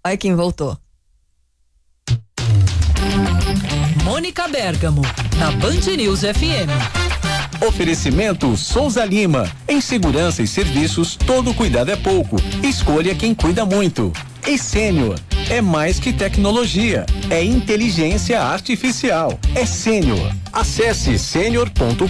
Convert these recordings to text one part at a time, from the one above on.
Olha quem voltou. Mônica Bergamo, na Band News FM. Oferecimento Souza Lima. Em segurança e serviços, todo cuidado é pouco. Escolha quem cuida muito. E Sênior. É mais que tecnologia. É inteligência artificial. É Sênior. Acesse senior.com.br.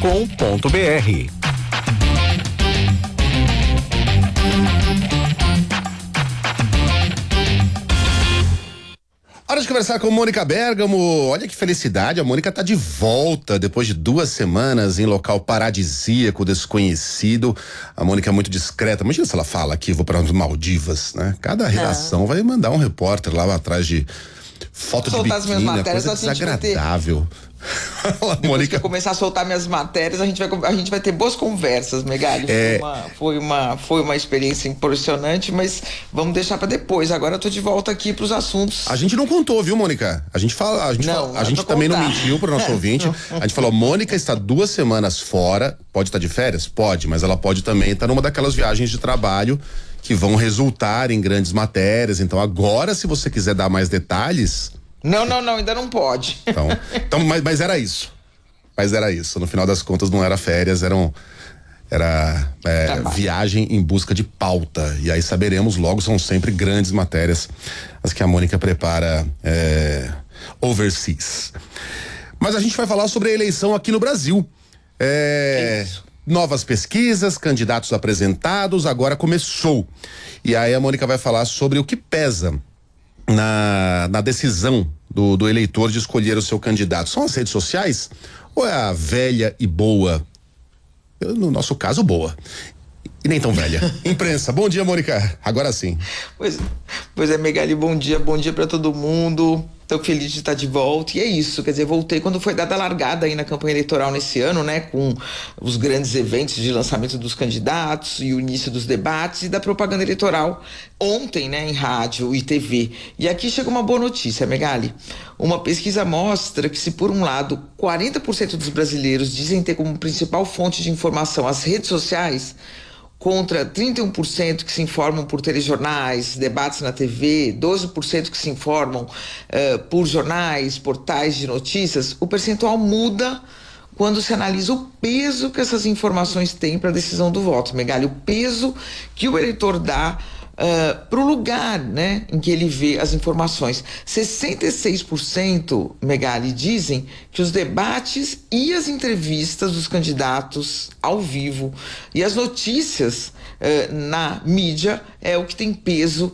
Hora de conversar com Mônica Bergamo. Olha que felicidade, a Mônica tá de volta depois de 2 semanas em local paradisíaco, desconhecido. A Mônica é muito discreta. Imagina se ela fala aqui, vou para as Maldivas, né? Cada redação vai mandar um repórter lá atrás de foto de biquíni, coisa desagradável. Depois que eu começar a soltar minhas matérias, a gente vai ter boas conversas, Megali. Foi uma experiência impressionante, mas vamos deixar para depois. Agora eu tô de volta aqui pros assuntos. A gente não contou, viu, Mônica? A gente também não mentiu pro nosso ouvinte. A gente falou, Mônica está 2 semanas fora, pode estar de férias? Pode, mas ela pode também estar numa daquelas viagens de trabalho que vão resultar em grandes matérias. Então agora, se você quiser dar mais detalhes... Não, ainda não pode. Então, mas era isso. No final das contas, não era férias, era viagem em busca de pauta. E aí saberemos logo, são sempre grandes matérias as que a Mônica prepara overseas. Mas a gente vai falar sobre a eleição aqui no Brasil. Novas pesquisas, candidatos apresentados, agora começou. E aí a Mônica vai falar sobre o que pesa na decisão do eleitor de escolher o seu candidato. São as redes sociais ou é a velha e boa? No nosso caso, boa. E nem tão velha. Imprensa. Bom dia, Mônica. Agora sim. Pois é, Megali, bom dia para todo mundo. Tô feliz de estar de volta. E é isso, quer dizer, voltei quando foi dada a largada aí na campanha eleitoral nesse ano, né? Com os grandes eventos de lançamento dos candidatos e o início dos debates e da propaganda eleitoral ontem, né? Em rádio e TV. E aqui chega uma boa notícia, Megali. Uma pesquisa mostra que se por um lado 40% dos brasileiros dizem ter como principal fonte de informação as redes sociais, contra 31% que se informam por telejornais, debates na TV, 12% que se informam por jornais, portais de notícias, o percentual muda quando se analisa o peso que essas informações têm para a decisão do voto, Megali, o peso que o eleitor dá para o lugar, né, em que ele vê as informações. 66%, Megali, dizem que os debates e as entrevistas dos candidatos ao vivo e as notícias na mídia é o que tem peso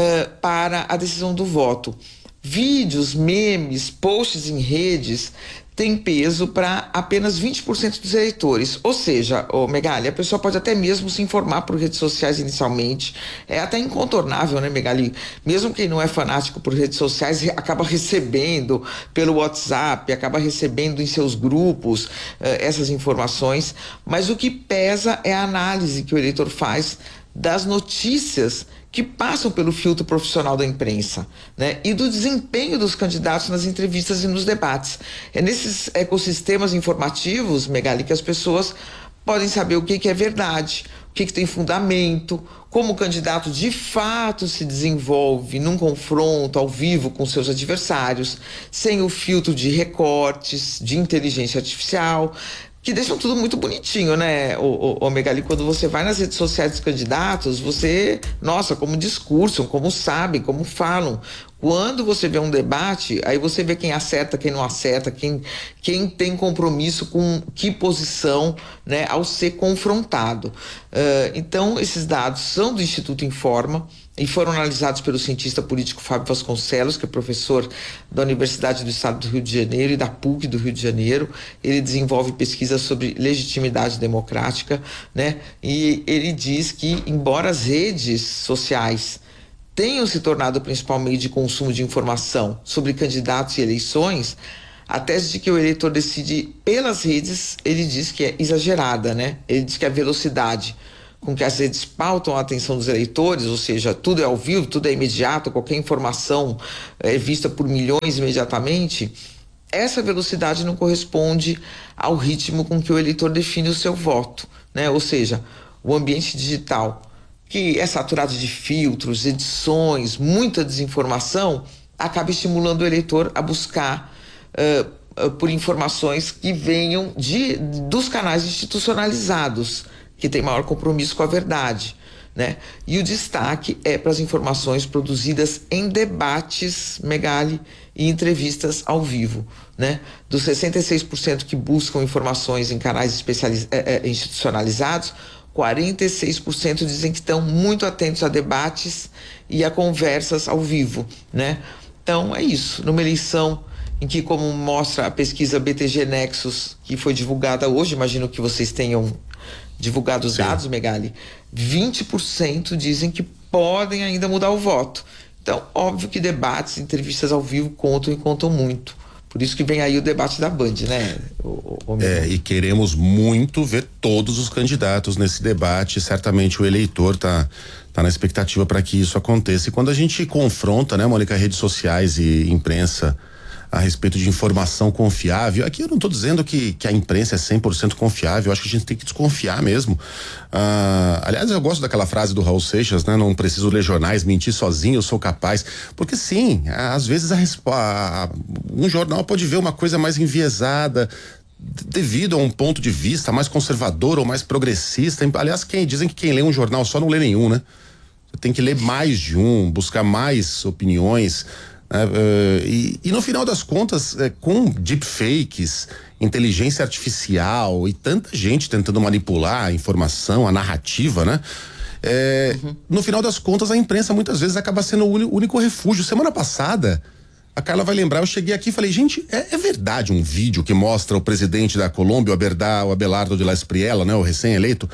para a decisão do voto. Vídeos, memes, posts em redes tem peso para apenas 20% dos eleitores. Ou seja, Megali, a pessoa pode até mesmo se informar por redes sociais inicialmente. É até incontornável, né, Megali? Mesmo quem não é fanático por redes sociais acaba recebendo pelo WhatsApp, acaba recebendo em seus grupos essas informações. Mas o que pesa é a análise que o eleitor faz das notícias que passam pelo filtro profissional da imprensa, né? E do desempenho dos candidatos nas entrevistas e nos debates. É nesses ecossistemas informativos, Megali, que as pessoas podem saber o que é verdade, o que tem fundamento, como o candidato de fato se desenvolve num confronto ao vivo com seus adversários, sem o filtro de recortes, de inteligência artificial, que deixam tudo muito bonitinho, né, o Megali? Quando você vai nas redes sociais dos candidatos, você, nossa, como discursam, como sabem, como falam. Quando você vê um debate, aí você vê quem acerta, quem não acerta, quem tem compromisso com que posição, né, ao ser confrontado. Então, esses dados são do Instituto Informa e foram analisados pelo cientista político Fábio Vasconcelos, que é professor da Universidade do Estado do Rio de Janeiro e da PUC do Rio de Janeiro. Ele desenvolve pesquisas sobre legitimidade democrática, né? E ele diz que, embora as redes sociais tenham se tornado o principal meio de consumo de informação sobre candidatos e eleições, a tese de que o eleitor decide pelas redes, ele diz que é exagerada, né? Ele diz que a velocidade com que as redes pautam a atenção dos eleitores, ou seja, tudo é ao vivo, tudo é imediato, qualquer informação é vista por milhões imediatamente, essa velocidade não corresponde ao ritmo com que o eleitor define o seu voto, né? Ou seja, o ambiente digital que é saturado de filtros, edições, muita desinformação, acaba estimulando o eleitor a buscar por informações que venham dos canais institucionalizados, que têm maior compromisso com a verdade, né? E o destaque é para as informações produzidas em debates, Megali, e entrevistas ao vivo, né? Dos 66% que buscam informações em canais institucionalizados, 46% dizem que estão muito atentos a debates e a conversas ao vivo, né? Então é isso, numa eleição em que, como mostra a pesquisa BTG Nexus, que foi divulgada hoje, imagino que vocês tenham divulgado os dados, Megali, 20% dizem que podem ainda mudar o voto. Então, óbvio que debates, entrevistas ao vivo contam e contam muito. Por isso que vem aí o debate da Band, né? E queremos muito ver todos os candidatos nesse debate. Certamente o eleitor tá na expectativa para que isso aconteça. E quando a gente confronta, né, Mônica, redes sociais e imprensa a respeito de informação confiável, aqui eu não estou dizendo que a imprensa é 100% confiável, eu acho que a gente tem que desconfiar mesmo. Aliás, eu gosto daquela frase do Raul Seixas, né? Não preciso ler jornais, mentir sozinho, eu sou capaz. Porque sim, às vezes um jornal pode ver uma coisa mais enviesada devido a um ponto de vista mais conservador ou mais progressista. Aliás, dizem que quem lê um jornal só não lê nenhum, né? Você tem que ler mais de um, buscar mais opiniões. E no final das contas, com deepfakes, inteligência artificial e tanta gente tentando manipular a informação, a narrativa, né? No final das contas, a imprensa muitas vezes acaba sendo o único refúgio. Semana passada, a Carla vai lembrar, eu cheguei aqui e falei, gente, é verdade um vídeo que mostra o presidente da Colômbia, o Abelardo de la Espriella, né? O recém-eleito,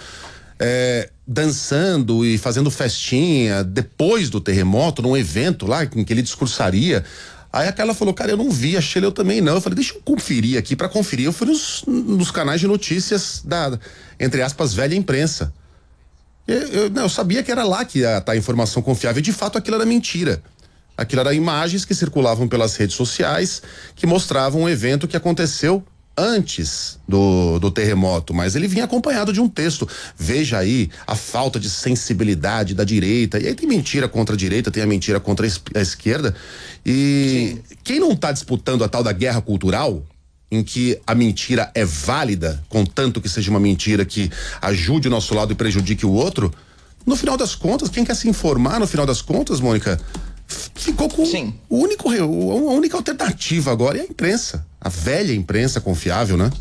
dançando e fazendo festinha depois do terremoto, num evento lá em que ele discursaria. Aí a Carla falou, cara, eu não vi, a Sheila eu também não. Eu falei, deixa eu conferir aqui. Pra conferir, eu fui nos canais de notícias da, entre aspas, velha imprensa. Eu sabia que era lá que ia estar a informação confiável, e de fato aquilo era mentira. Aquilo era imagens que circulavam pelas redes sociais que mostravam um evento que aconteceu antes do terremoto, mas ele vinha acompanhado de um texto. Veja aí a falta de sensibilidade da direita. E aí tem mentira contra a direita, tem a mentira contra a esquerda. E sim, quem não está disputando a tal da guerra cultural, em que a mentira é válida, contanto que seja uma mentira que ajude o nosso lado e prejudique o outro, no final das contas, quem quer se informar, no final das contas, Mônica, ficou com a única alternativa agora é a imprensa. A velha imprensa confiável, né?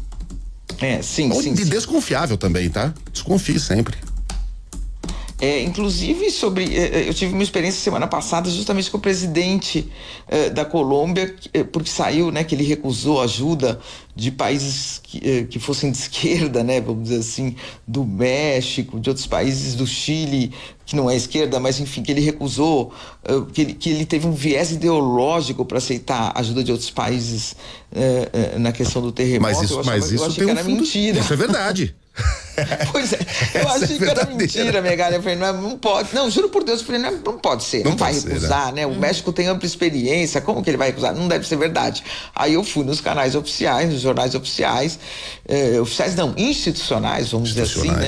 Sim. Desconfiável também, tá? Desconfie sempre. Inclusive eu tive uma experiência semana passada justamente com o presidente da Colômbia, porque saiu, né, que ele recusou ajuda de países que fossem de esquerda, né, vamos dizer assim, do México, de outros países, do Chile, que não é esquerda, mas enfim, que ele recusou, que ele teve um viés ideológico para aceitar ajuda de outros países na questão do terremoto. Mas isso tem um fundo, mentira. Isso é verdade. Pois é, eu achei que era mentira, Megali. Eu falei, não pode, não, juro por Deus, eu falei, não pode ser, não vai recusar, né? O México tem ampla experiência, como que ele vai recusar? Não deve ser verdade. Aí eu fui nos canais oficiais, nos jornais oficiais, institucionais, vamos dizer assim, né?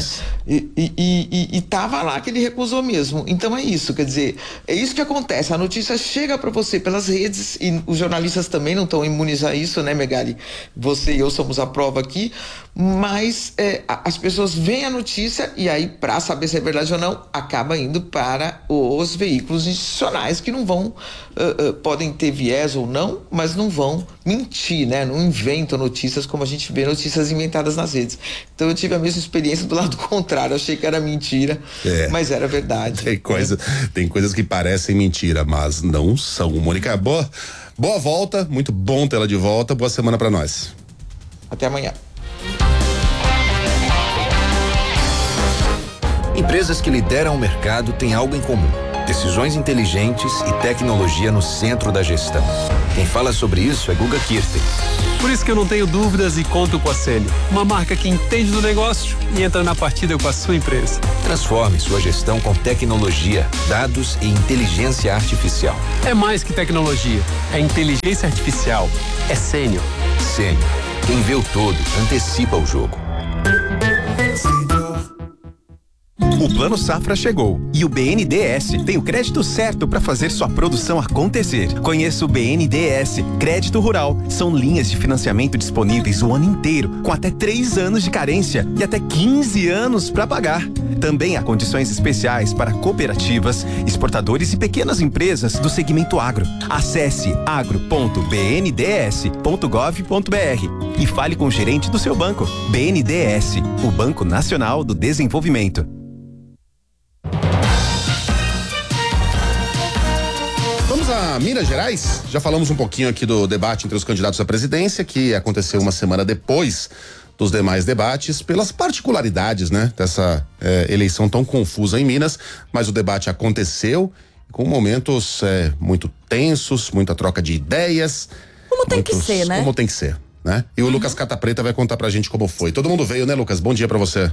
E tava lá que ele recusou mesmo. Então é isso, quer dizer, é isso que acontece, a notícia chega para você pelas redes, e os jornalistas também não estão imunes a isso, né, Megali? Você e eu somos a prova aqui, mas as pessoas veem a notícia e aí, para saber se é verdade ou não, acaba indo para os veículos institucionais que não vão, podem ter viés ou não, mas não vão mentir, né? Não inventam notícias como a gente vê notícias inventadas nas redes. Então eu tive a mesma experiência do lado contrário, achei que era mentira, mas era verdade. Tem coisas que parecem mentira, mas não são. Mônica, boa volta, muito bom tê-la de volta, boa semana para nós. Até amanhã. Empresas que lideram o mercado têm algo em comum: decisões inteligentes e tecnologia no centro da gestão. Quem fala sobre isso é Guga Kirten. Por isso que eu não tenho dúvidas e conto com a Sênio, uma marca que entende do negócio e entra na partida com a sua empresa. Transforme sua gestão com tecnologia, dados e inteligência artificial. É mais que tecnologia, é inteligência artificial, é Sênio. Sênio, quem vê o todo, antecipa o jogo. O Plano Safra chegou e o BNDES tem o crédito certo para fazer sua produção acontecer. Conheça o BNDES Crédito Rural. São linhas de financiamento disponíveis o ano inteiro, com até 3 anos de carência e até 15 anos para pagar. Também há condições especiais para cooperativas, exportadores e pequenas empresas do segmento agro. Acesse agro.bnds.gov.br e fale com o gerente do seu banco. BNDES, o Banco Nacional do Desenvolvimento. Vamos a Minas Gerais? Já falamos um pouquinho aqui do debate entre os candidatos à presidência, que aconteceu uma semana depois dos demais debates, pelas particularidades, né, dessa eleição tão confusa em Minas, mas o debate aconteceu com momentos muito tensos, muita troca de ideias. Como tem que ser, né? Como tem que ser, né? E o Lucas Cata Preta vai contar pra gente como foi. Todo mundo veio, né, Lucas? Bom dia pra você.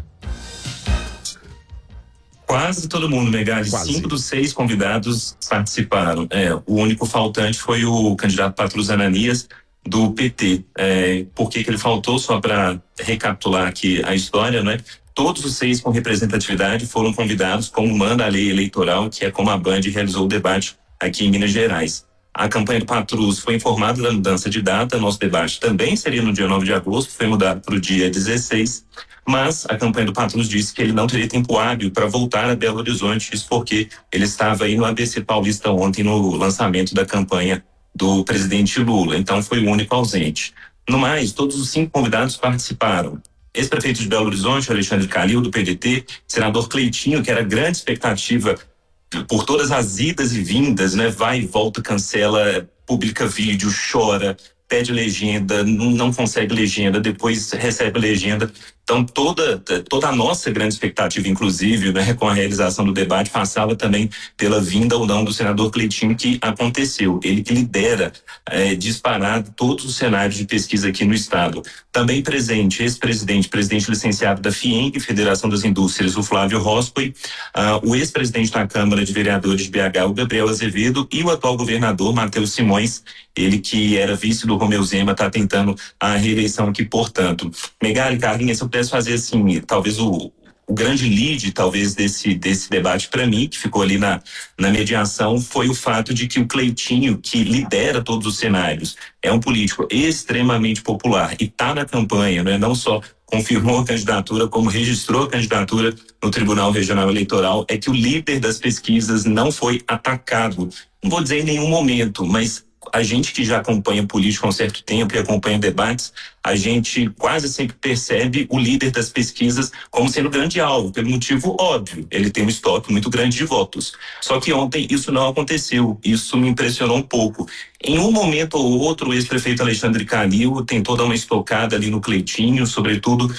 Quase todo mundo, Megali. 5 dos 6 convidados participaram. O único faltante foi o candidato Patrus Ananias, do PT. Por que ele faltou? Só para recapitular aqui a história, né? Todos os 6 com representatividade foram convidados, como manda a lei eleitoral, que é como a Band realizou o debate aqui em Minas Gerais. A campanha do Patrus foi informada da mudança de data. Nosso debate também seria no dia 9 de agosto, foi mudado para o dia 16. Mas a campanha do Patrus disse que ele não teria tempo hábil para voltar a Belo Horizonte, isso porque ele estava aí no ABC Paulista ontem no lançamento da campanha do presidente Lula, então foi o único ausente. No mais, todos os 5 convidados participaram. Ex-prefeito de Belo Horizonte, Alexandre Calil, do PDT, senador Cleitinho, que era grande expectativa por todas as idas e vindas, né? Vai e volta, cancela, publica vídeo, chora, pede legenda, não consegue legenda, depois recebe legenda. Então toda a nossa grande expectativa, inclusive, né, com a realização do debate, passava também pela vinda ou não do senador Cleitinho, que aconteceu. Ele que lidera disparado todos os cenários de pesquisa aqui no estado. Também presente, presidente licenciado da FIENG, Federação das Indústrias, o Flávio Roscoe, o ex-presidente da Câmara de Vereadores de BH, o Gabriel Azevedo, e o atual governador, Matheus Simões, ele que era vice do Romeu Zema, está tentando a reeleição aqui, portanto. Megali, Carlinhos, se eu pudesse fazer assim, talvez o grande lead, talvez, desse debate para mim, que ficou ali na mediação, foi o fato de que o Cleitinho, que lidera todos os cenários, é um político extremamente popular e está na campanha, né? Não só confirmou a candidatura, como registrou a candidatura no Tribunal Regional Eleitoral, é que o líder das pesquisas não foi atacado. Não vou dizer em nenhum momento, mas a gente que já acompanha política há um certo tempo e acompanha debates, a gente quase sempre percebe o líder das pesquisas como sendo grande alvo, pelo motivo óbvio, ele tem um estoque muito grande de votos. Só que ontem isso não aconteceu, isso me impressionou um pouco. Em um momento ou outro, o ex-prefeito Alexandre Calil tentou dar uma estocada ali no Cleitinho, sobretudo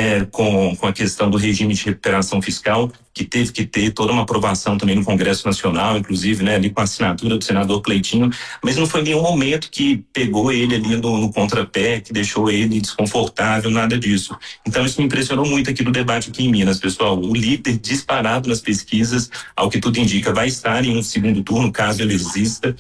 com a questão do regime de recuperação fiscal, que teve que ter toda uma aprovação também no Congresso Nacional, inclusive, né, ali com a assinatura do senador Cleitinho, mas não foi nenhum momento que pegou ele ali no contrapé, que deixou ele desconfortável, nada disso. Então isso me impressionou muito aqui no debate aqui em Minas, pessoal. O líder disparado nas pesquisas, ao que tudo indica, vai estar em um segundo turno, caso ele exista.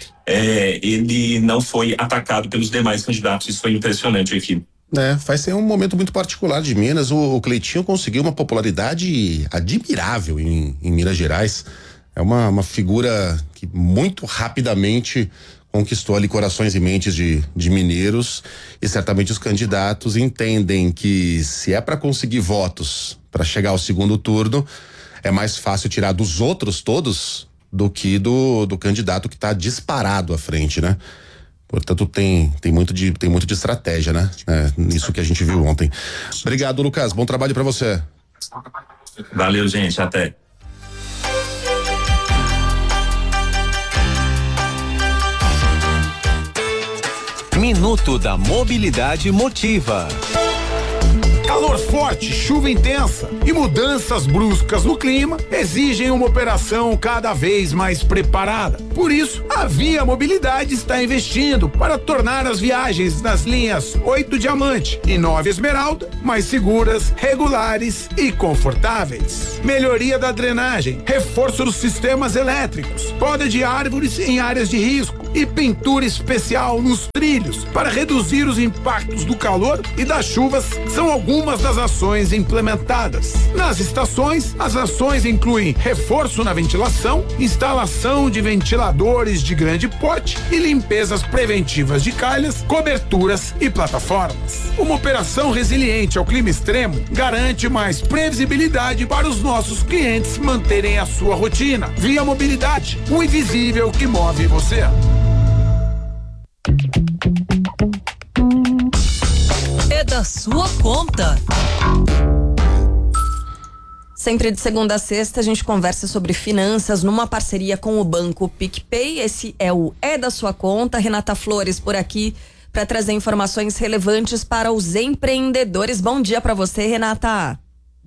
Ele não foi atacado pelos demais candidatos, isso foi impressionante aqui. Vai ser um momento muito particular de Minas. O Cleitinho conseguiu uma popularidade admirável em Minas Gerais. É uma figura que muito rapidamente conquistou ali corações e mentes de mineiros, e certamente os candidatos entendem que se é para conseguir votos para chegar ao segundo turno, é mais fácil tirar dos outros todos do que do candidato que está disparado à frente, né? Portanto, tem muito de estratégia, né? Nisso que a gente viu ontem. Obrigado, Lucas. Bom trabalho para você. Valeu, gente. Até. Minuto da Mobilidade Motiva. Calor forte, chuva intensa e mudanças bruscas no clima exigem uma operação cada vez mais preparada. Por isso, a Via Mobilidade está investindo para tornar as viagens nas linhas 8 Diamante e 9 Esmeralda mais seguras, regulares e confortáveis. Melhoria da drenagem, reforço dos sistemas elétricos, poda de árvores em áreas de risco, e pintura especial nos trilhos para reduzir os impactos do calor e das chuvas são algumas das ações implementadas. Nas estações, as ações incluem reforço na ventilação, instalação de ventiladores de grande porte e limpezas preventivas de calhas, coberturas e plataformas. Uma operação resiliente ao clima extremo garante mais previsibilidade para os nossos clientes manterem a sua rotina. Via Mobilidade, o invisível que move você. É da sua conta. Sempre de segunda a sexta a gente conversa sobre finanças numa parceria com o Banco PicPay. Esse é o É da Sua Conta. Renata Flores por aqui para trazer informações relevantes para os empreendedores. Bom dia para você, Renata.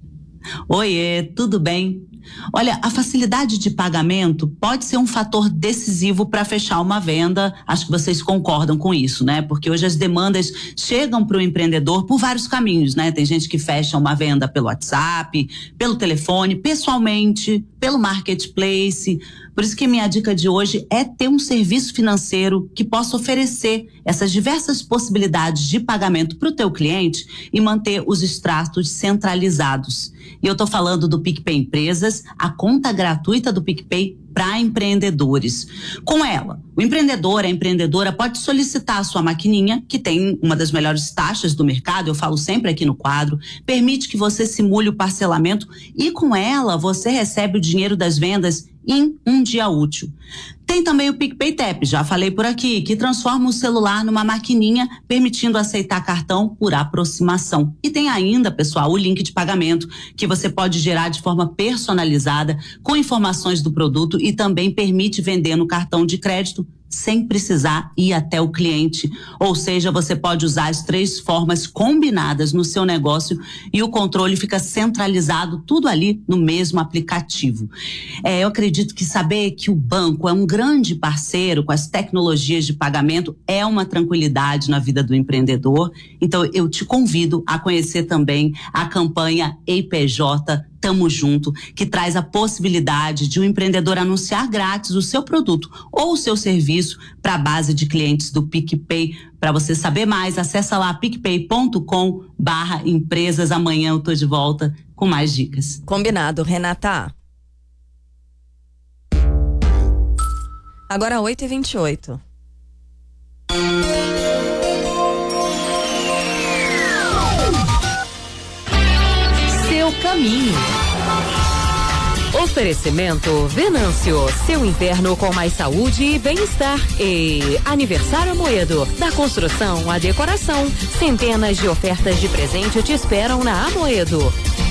Oiê, tudo bem? Olha, a facilidade de pagamento pode ser um fator decisivo para fechar uma venda. Acho que vocês concordam com isso, né? Porque hoje as demandas chegam para o empreendedor por vários caminhos, né? Tem gente que fecha uma venda pelo WhatsApp, pelo telefone, pessoalmente, pelo marketplace. Por isso que minha dica de hoje é ter um serviço financeiro que possa oferecer essas diversas possibilidades de pagamento para o teu cliente e manter os extratos centralizados. E eu estou falando do PicPay Empresas, a conta gratuita do PicPay para empreendedores. Com ela, o empreendedor, a empreendedora pode solicitar a sua maquininha, que tem uma das melhores taxas do mercado, eu falo sempre aqui no quadro, permite que você simule o parcelamento e com ela você recebe o dinheiro das vendas em um dia útil. Tem também o PicPay Tap, já falei por aqui, que transforma o celular numa maquininha, permitindo aceitar cartão por aproximação. E tem ainda, pessoal, o link de pagamento, que você pode gerar de forma personalizada, com informações do produto e também permite vender no cartão de crédito sem precisar ir até o cliente. Ou seja, você pode usar as 3 formas combinadas no seu negócio e o controle fica centralizado, tudo ali no mesmo aplicativo. Eu acredito que saber que o banco é um grande parceiro com as tecnologias de pagamento é uma tranquilidade na vida do empreendedor. Então, eu te convido a conhecer também a campanha EIPJ Tamo Junto, que traz a possibilidade de um empreendedor anunciar grátis o seu produto ou o seu serviço para a base de clientes do PicPay. Para você saber mais, acessa lá picpay.com/empresas. Amanhã eu tô de volta com mais dicas. Combinado, Renata. Agora 8h28. Seu caminho. Oferecimento Venâncio, seu inverno com mais saúde e bem-estar. E Aniversário Amoedo, da construção à decoração. Centenas de ofertas de presente te esperam na Amoedo.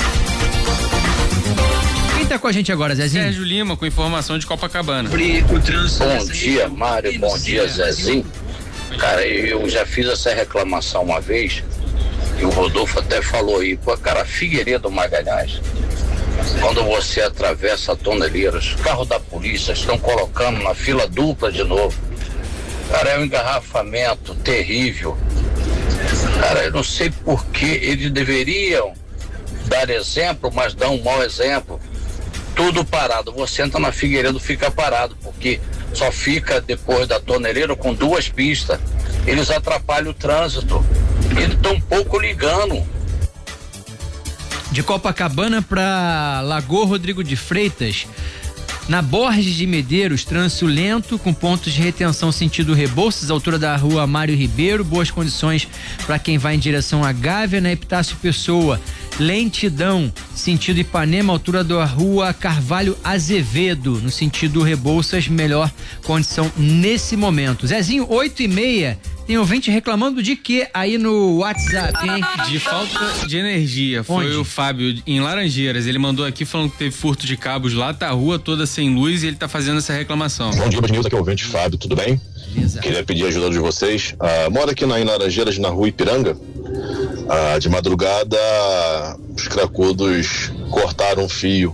Quem tá com a gente agora, Zezinho? Sérgio Lima, com informação de Copacabana. Bom dia, Mário, bom dia, Zezinho. Cara, eu já fiz essa reclamação uma vez e o Rodolfo até falou aí, pô, cara, Figueiredo Magalhães, quando você atravessa a Toneleiras, os carros da polícia estão colocando na fila dupla de novo. Cara, é um engarrafamento terrível. Cara, eu não sei por que eles deveriam dar exemplo, mas dão um mau exemplo. Tudo parado, você entra na Figueiredo, fica parado, porque só fica depois da Toneleira com 2 pistas. Eles atrapalham o trânsito. Eles estão pouco ligando. De Copacabana para Lagoa Rodrigo de Freitas, na Borges de Medeiros, trânsito lento com pontos de retenção sentido Rebouças, altura da rua Mário Ribeiro, boas condições para quem vai em direção a Gávea, na Epitácio Pessoa. Lentidão, sentido Ipanema, altura da rua Carvalho Azevedo, no sentido Rebouças, melhor condição nesse momento. Zezinho, 8h30, tem ouvinte reclamando de quê aí no WhatsApp, hein? De falta de energia. Foi Onde? O Fábio, em Laranjeiras. Ele mandou aqui falando que teve furto de cabos lá, tá a rua toda sem luz e ele tá fazendo essa reclamação. Bom dia, News, aqui é o ouvinte Fábio, tudo bem? Beleza. Queria pedir a ajuda de vocês. Moro aqui em Laranjeiras, na rua Ipiranga. De madrugada, os cracudos cortaram um fio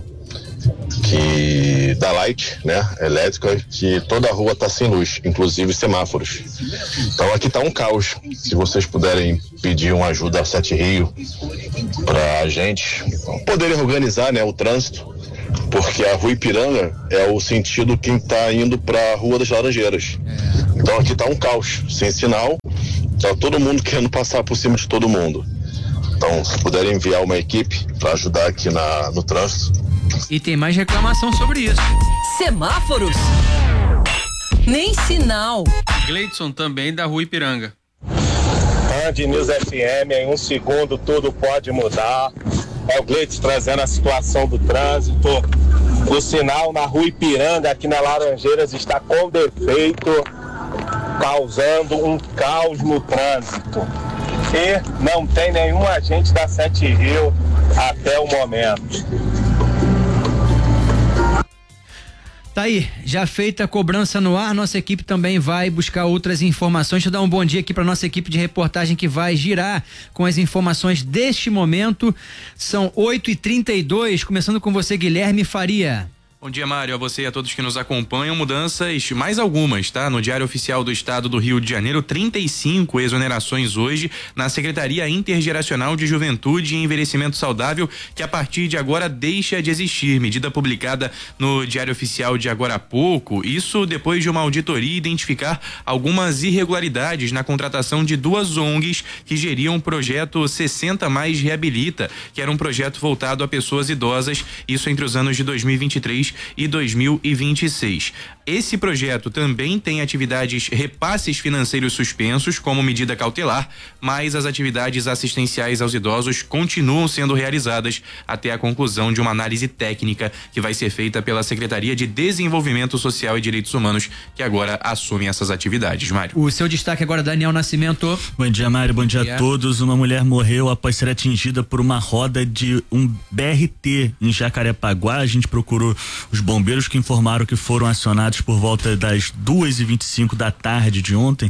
da Light, né, elétrica, que toda a rua tá sem luz, inclusive semáforos. Então aqui tá um caos. Se vocês puderem pedir uma ajuda a Sete Rio pra gente poderem organizar, né, o trânsito, porque a rua Ipiranga é o sentido quem tá indo pra Rua das Laranjeiras. Então aqui tá um caos, sem sinal, tá todo mundo querendo passar por cima de todo mundo. Então, se puderem enviar uma equipe para ajudar aqui no trânsito. E tem mais reclamação sobre isso. Semáforos? Nem sinal. Gleidson também da Rua Ipiranga. Band News FM, em um segundo tudo pode mudar. É o Gleidson trazendo a situação do trânsito. O sinal na Rua Ipiranga, aqui na Laranjeiras, está com defeito, causando um caos no trânsito. E não tem nenhum agente da 7 Rio até o momento. Tá aí, já feita a cobrança no ar, nossa equipe também vai buscar outras informações. Deixa eu dar um bom dia aqui para nossa equipe de reportagem que vai girar com as informações deste momento. São 8h32, começando com você, Guilherme Faria. Bom dia, Mário, a você e a todos que nos acompanham. Mudanças, mais algumas, tá? No Diário Oficial do Estado do Rio de Janeiro, 35 exonerações hoje na Secretaria Intergeracional de Juventude e Envelhecimento Saudável, que a partir de agora deixa de existir. Medida publicada no Diário Oficial de agora há pouco. Isso depois de uma auditoria identificar algumas irregularidades na contratação de 2 ONGs que geriam o projeto 60 Mais Reabilita, que era um projeto voltado a pessoas idosas, isso entre os anos de 2023 e 2026. Esse projeto também tem atividades repasses financeiros suspensos como medida cautelar, mas as atividades assistenciais aos idosos continuam sendo realizadas até a conclusão de uma análise técnica que vai ser feita pela Secretaria de Desenvolvimento Social e Direitos Humanos, que agora assume essas atividades. Mário. O seu destaque agora, Daniel Nascimento. Bom dia, Mário, bom dia a todos. Uma mulher morreu após ser atingida por uma roda de um BRT em Jacarepaguá. A gente procurou os bombeiros, que informaram que foram acionados por volta das 2h25 da tarde de ontem.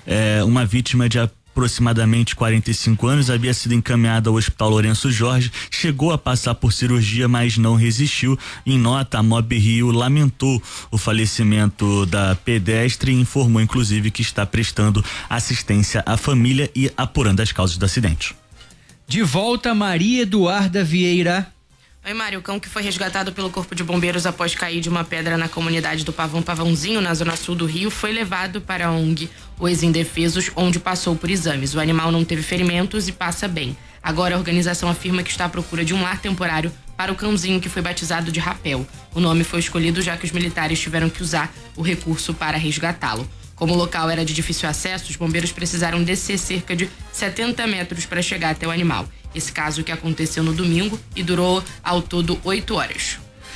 Uma vítima de aproximadamente 45 anos havia sido encaminhada ao Hospital Lourenço Jorge, chegou a passar por cirurgia, mas não resistiu. Em nota, a Mob Rio lamentou o falecimento da pedestre e informou inclusive que está prestando assistência à família e apurando as causas do acidente. De volta, Maria Eduarda Vieira. Oi, Mário, o cão que foi resgatado pelo Corpo de Bombeiros após cair de uma pedra na comunidade do Pavãozinho, na zona sul do Rio, foi levado para a ONG Os Indefesos, onde passou por exames. O animal não teve ferimentos e passa bem. Agora a organização afirma que está à procura de um lar temporário para o cãozinho, que foi batizado de Rapel. O nome foi escolhido já que os militares tiveram que usar o recurso para resgatá-lo. Como o local era de difícil acesso, os bombeiros precisaram descer cerca de 70 metros para chegar até o animal. Esse caso que aconteceu no domingo e durou ao todo 8 horas.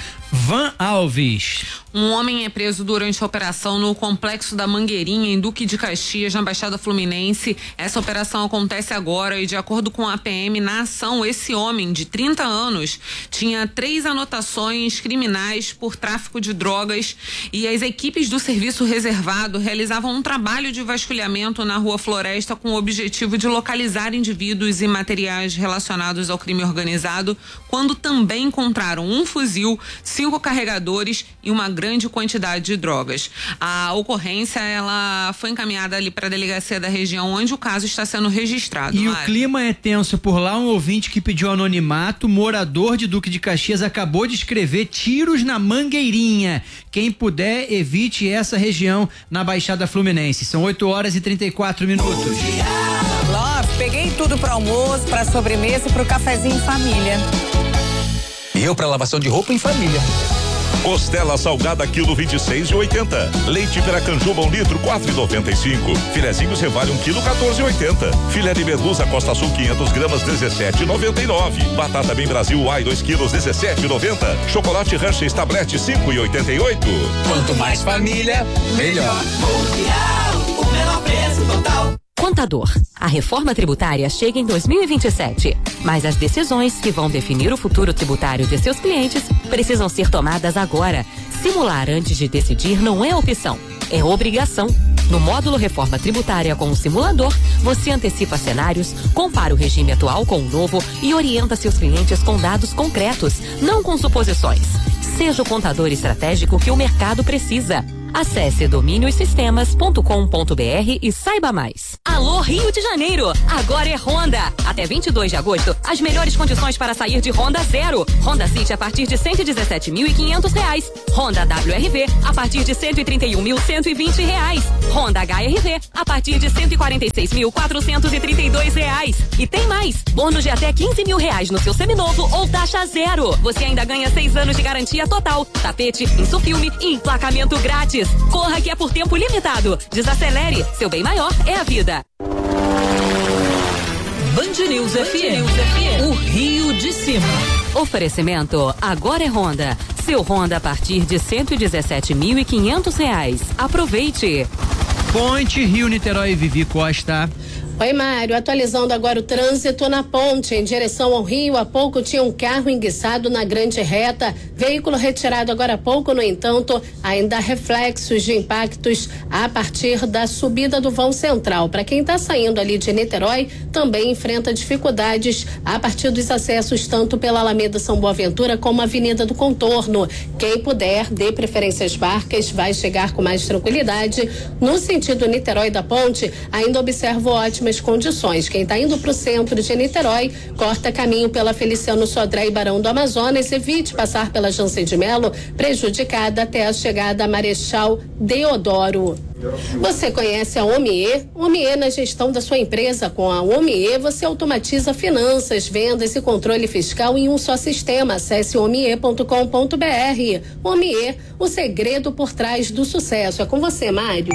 Van Alves. Um homem é preso durante a operação no Complexo da Mangueirinha, em Duque de Caxias, na Baixada Fluminense. Essa operação acontece agora e, de acordo com a PM, na ação, esse homem de 30 anos tinha 3 anotações criminais por tráfico de drogas, e as equipes do serviço reservado realizavam um trabalho de vasculhamento na Rua Floresta com o objetivo de localizar indivíduos e materiais relacionados ao crime organizado, quando também encontraram um fuzil, 5 carregadores e uma grande quantidade de drogas. A ocorrência, ela foi encaminhada ali para a delegacia da região onde o caso está sendo registrado. E o clima é tenso por lá. Um ouvinte que pediu anonimato, morador de Duque de Caxias, acabou de escrever: tiros na Mangueirinha. Quem puder, evite essa região na Baixada Fluminense. São 8h34. Peguei tudo para almoço, para sobremesa e para o cafezinho em família. E eu para lavação de roupa em família. Costela salgada quilo 26,80. Leite Piracanjuba 1 litro 4,95. Filezinhos Revale 1 quilo 14,80. Filé de merluza Costa Sul 500 gramas 17,99. Batata Bem Brasil Ai 2 quilos 17,90. Chocolate Hershey's Tablete 5,88. Quanto mais família, melhor. Mundial, o menor preço total. Contador, a reforma tributária chega em 2027, mas as decisões que vão definir o futuro tributário de seus clientes precisam ser tomadas agora. Simular antes de decidir não é opção, é obrigação. No módulo Reforma Tributária com o simulador, você antecipa cenários, compara o regime atual com o novo e orienta seus clientes com dados concretos, não com suposições. Seja o contador estratégico que o mercado precisa. Acesse dominiosistemas.com.br e saiba mais. Alô Rio de Janeiro, agora é Honda. Até 22 de agosto, as melhores condições para sair de Honda zero. Honda City a partir de R$117.500. Honda WRV a partir de R$131.120. Honda HRV a partir de R$146.432. E tem mais, bônus de até R$15 mil no seu seminovo ou taxa zero. Você ainda ganha 6 anos de garantia total, tapete, insufilme e emplacamento grátis. Corra que é por tempo limitado. Desacelere, seu bem maior é a vida. Band News FM, o Rio de Cima. Oferecimento, agora é Honda. Seu Honda a partir de R$117.500. Aproveite. Ponte Rio-Niterói, Vivi Costa. Oi, Mário, atualizando agora o trânsito na ponte, em direção ao Rio. Há pouco tinha um carro enguiçado na grande reta, veículo retirado agora há pouco, no entanto, ainda há reflexos de impactos a partir da subida do vão central. Para quem está saindo ali de Niterói, também enfrenta dificuldades a partir dos acessos tanto pela Alameda São Boaventura como a Avenida do Contorno. Quem puder, dê preferência às barcas, vai chegar com mais tranquilidade. No sentido Niterói da ponte, ainda observo ótimas condições. Quem está indo para o centro de Niterói, corta caminho pela Feliciano Sodré e Barão do Amazonas, evite passar pela Jansen de Melo, prejudicada até a chegada a Marechal Deodoro. Você conhece a OMIE? OMIE na gestão da sua empresa. Com a OMIE, você automatiza finanças, vendas e controle fiscal em um só sistema. Acesse omie.com.br. OMIE, o segredo por trás do sucesso. É com você, Mário.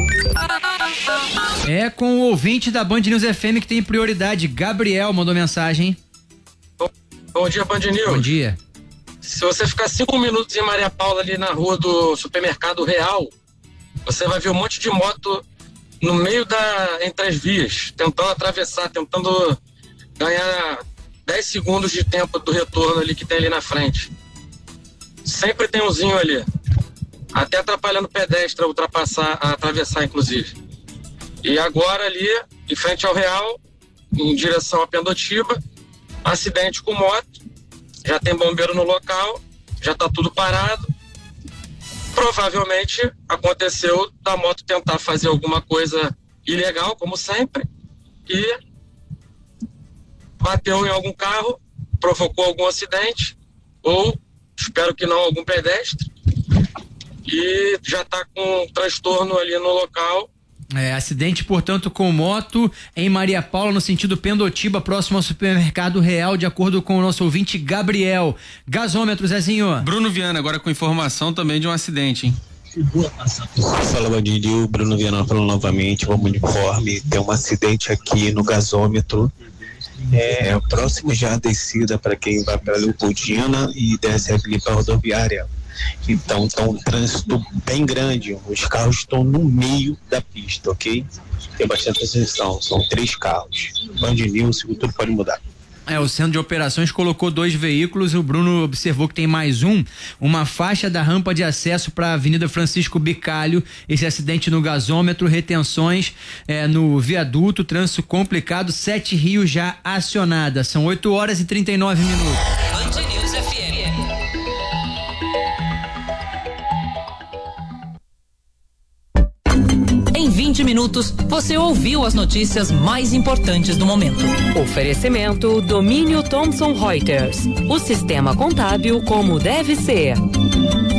É com o ouvinte da Band News FM que tem prioridade. Gabriel mandou mensagem. Bom dia, Band News. Bom dia. Se você ficar 5 minutos em Maria Paula, ali na rua do Supermercado Real, você vai ver um monte de moto no meio entre as vias, tentando atravessar, tentando ganhar 10 segundos de tempo do retorno ali que tem ali na frente. Sempre tem umzinho ali, até atrapalhando o pedestre a atravessar, inclusive. E agora ali, em frente ao Real, em direção a Pendotiba, acidente com moto, já tem bombeiro no local, já tá tudo parado. Provavelmente aconteceu da moto tentar fazer alguma coisa ilegal, como sempre, e bateu em algum carro, provocou algum acidente, ou, espero que não, algum pedestre, e já está com um transtorno ali no local. Acidente, portanto, com moto em Maria Paula, no sentido Pendotiba, próximo ao Supermercado Real, de acordo com o nosso ouvinte Gabriel. Gasômetro, Zezinho. Bruno Viana, agora com informação também de um acidente, hein? Fala, Bandinho, Bruno Viana falando novamente, vamos uniforme, tem um acidente aqui no gasômetro, próximo já à descida para quem vai para Leopoldina e desce ali para a rodoviária. Então tá um trânsito bem grande, os carros estão no meio da pista, ok? Tem bastante atenção, são 3 carros. Band News, tudo pode mudar. O centro de operações colocou 2 veículos, o Bruno observou que tem mais uma faixa da rampa de acesso para a Avenida Francisco Bicalho, esse acidente no gasômetro, retenções no viaduto, trânsito complicado, 7 Rios já acionada, são 8h39. Band News FM. Em 20 minutos, você ouviu as notícias mais importantes do momento. Oferecimento Domínio Thomson Reuters. O sistema contábil como deve ser.